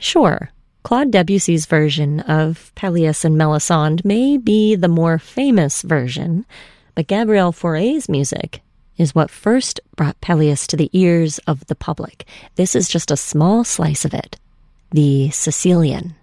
Sure, Claude Debussy's version of Pelléas and Melisande may be the more famous version, but Gabriel Fauré's music is what first brought Pelléas to the ears of the public. This is just a small slice of it, the Sicilian.